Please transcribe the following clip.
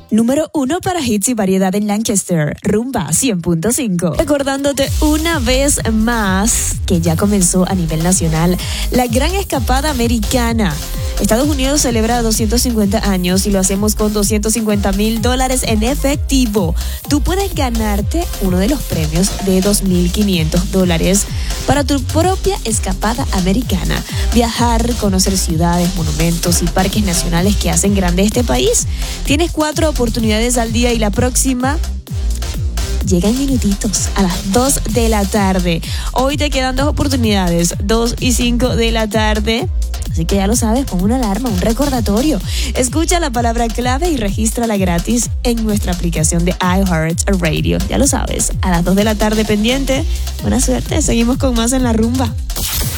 Número 1 para hits y variedad en Lancaster, Rumba 100.5. Recordándote una vez más que ya comenzó a nivel nacional la gran escapada americana. Estados Unidos celebra 250 años y lo hacemos con $250,000 en efectivo. Tú puedes ganarte uno de los premios de $2,500 para tu propia escapada americana. Viajar, conocer ciudades, monumentos y parques nacionales que hacen grande este país. Tienes 4 oportunidades al día y la próxima llega en minutitos a las 2 de la tarde. Hoy te quedan 2 oportunidades, 2 y 5 de la tarde. Así que ya lo sabes, pon una alarma, un recordatorio. Escucha la palabra clave y regístrala gratis en nuestra aplicación de iHeartRadio. Ya lo sabes, a las 2 de la tarde pendiente. Buena suerte, seguimos con más en La Rumba.